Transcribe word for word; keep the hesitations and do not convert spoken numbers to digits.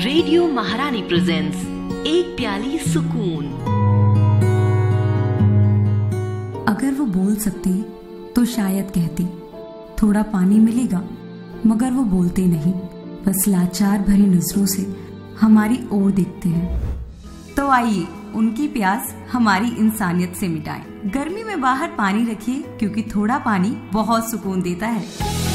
Radio महारानी presents एक प्याली सुकून। अगर वो बोल सकती तो शायद कहती थोड़ा पानी मिलेगा, मगर वो बोलते नहीं, बस लाचार भरी नजरों से हमारी ओर देखते हैं। तो आइए उनकी प्यास हमारी इंसानियत से मिटाएं। गर्मी में बाहर पानी रखिए, क्योंकि थोड़ा पानी बहुत सुकून देता है।